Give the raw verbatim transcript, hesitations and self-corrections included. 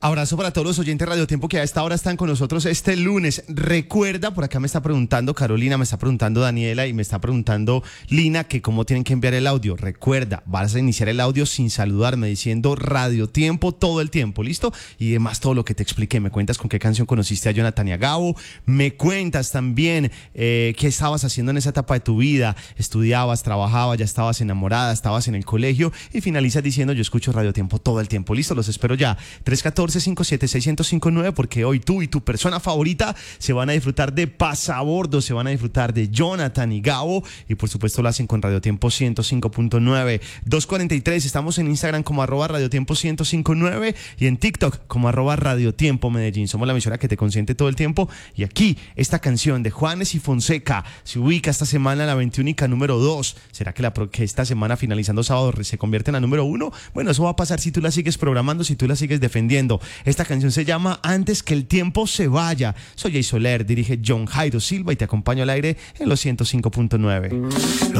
Abrazo para todos los oyentes Radio Tiempo que a esta hora están con nosotros este lunes. Recuerda, por acá me está preguntando Carolina, me está preguntando Daniela y me está preguntando Lina que cómo tienen que enviar el audio. Recuerda, vas a iniciar el audio sin saludarme, diciendo Radio Tiempo todo el tiempo, ¿listo? Y además todo lo que te expliqué. Me cuentas con qué canción conociste a Jonathan y a Gabo. Me cuentas también eh, qué estabas haciendo en esa etapa de tu vida. Estudiabas, trabajabas, ya estabas enamorada, estabas en el colegio y finalizas diciendo yo escucho Radio Tiempo todo el tiempo. ¿Listo? Los espero ya. tres uno cuatro, cinco siete seis, cero cinco nueve porque hoy tú y tu persona favorita se van a disfrutar de Pasabordo, se van a disfrutar de Jonathan y Gabo y por supuesto lo hacen con Radio Tiempo ciento cinco punto nueve. dos cuarenta y tres, estamos en Instagram como arroba Radio Tiempo ciento cinco punto nueve y en TikTok como arroba Radio Tiempo Medellín. Somos la emisora que te consiente todo el tiempo y aquí esta canción de Juanes y Fonseca se ubica esta semana en la veintiúnica número dos. ¿Será que, la, que esta semana finalizando sábado se convierte en la número uno? Bueno, eso va a pasar si tú la sigues programando, si tú la sigues defendiendo. Esta canción se llama Antes que el tiempo se vaya. Soy Jay Soler, dirige John Jairo Silva y te acompaño al aire en los ciento cinco punto nueve.